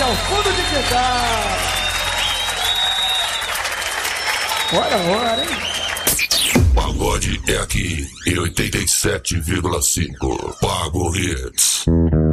ao fundo de quintal. Bora, hein? Pagode é aqui em 87,5. Pago Hits.